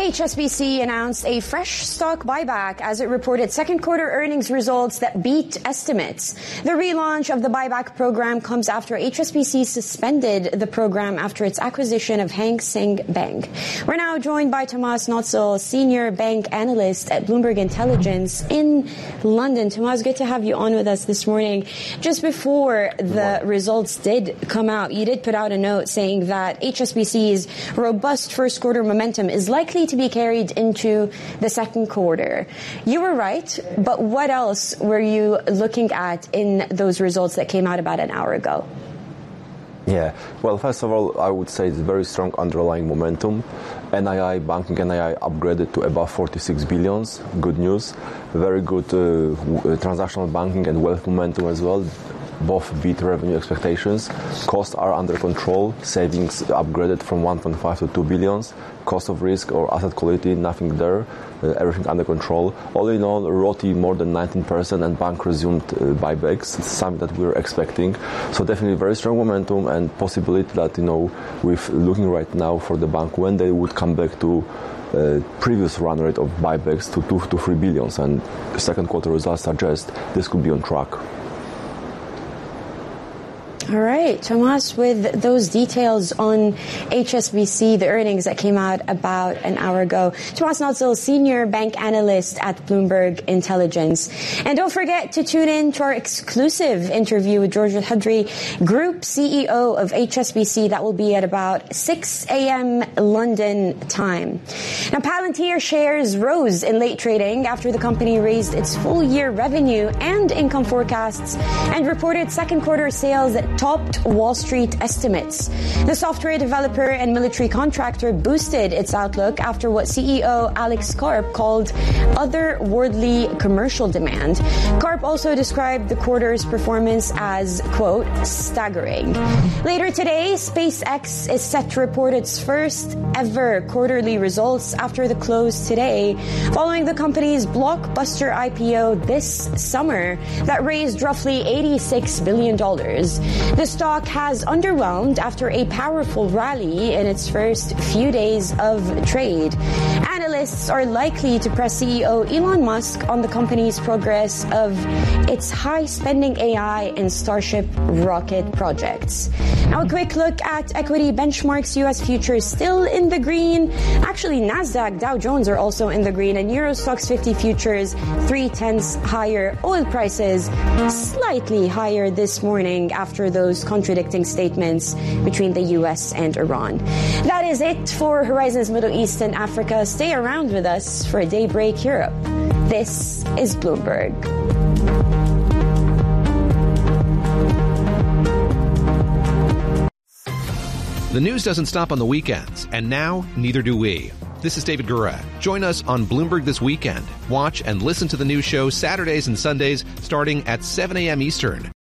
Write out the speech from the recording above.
HSBC announced a fresh stock buyback as it reported second quarter earnings results that beat estimates. The relaunch of the buyback program comes after HSBC suspended the program after its acquisition of Hang Seng Bank. We're now joined by Tomas Notzel, Senior Bank Analyst at Bloomberg Intelligence in London. Tomas, good to have you on with us this morning. Just before the results did come out, you did put out a note saying that HSBC's robust first quarter momentum is likely to be carried into the second quarter. You were right, but what else were you looking at in those results that came out about an hour ago? Yeah, well, first of all, I would say it's very strong underlying momentum. NII, banking NII upgraded to above 46 billions. Good news. Very good transactional banking and wealth momentum as well. Both beat revenue expectations. Costs are under control. Savings upgraded from 1.5 to 2 billions. Cost of risk or asset quality, nothing there. Everything under control. All in all, ROTE more than 19% and bank resumed buybacks. It's something that we were expecting. So definitely very strong momentum and possibility that, with looking right now for the bank when they would come back to previous run rate of buybacks to 2 to 3 billions. And the second quarter results suggest this could be on track. All right, Tomas, with those details on HSBC, the earnings that came out about an hour ago. Tomas Notzel, Senior Bank Analyst at Bloomberg Intelligence. And don't forget to tune in to our exclusive interview with George Al-Hadri, Group CEO of HSBC. That will be at about 6 a.m. London time. Now, Palantir shares rose in late trading after the company raised its full-year revenue and income forecasts and reported second quarter sales that topped Wall Street estimates. The software developer and military contractor boosted its outlook after what CEO Alex Karp called otherworldly commercial demand. Karp also described the quarter's performance as, quote, staggering. Later today, SpaceX is set to report its first ever quarterly results after the close today, following the company's blockbuster IPO this summer that raised roughly $86 billion. The stock has underwhelmed after a powerful rally in its first few days of trade. Analysts are likely to press CEO Elon Musk on the company's progress of its high-spending AI and Starship rocket projects. Now, a quick look at equity benchmarks. U.S. futures still in the green. Actually, NASDAQ, Dow Jones are also in the green, and Euro Stoxx 50 futures 0.3 higher. Oil prices slightly higher this morning after those contradicting statements between the U.S. and Iran. That is it for Horizons Middle East and Africa. Stay around with us for Daybreak Europe. This is Bloomberg. The news doesn't stop on the weekends, and now neither do we. This is David Gura. Join us on Bloomberg This Weekend. Watch and listen to the news show Saturdays and Sundays starting at 7 a.m. Eastern.